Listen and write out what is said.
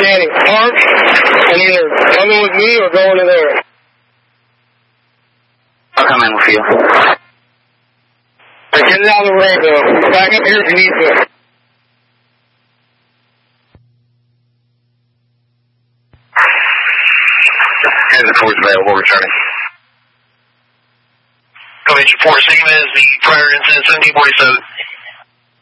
Danny. Park and either come in with me or go into there. I'll come in with you. Get it out of the way, though. Back up here if you need to. Here's the force available, returning. Go ahead, your 4 Sigma is the prior incident 1747.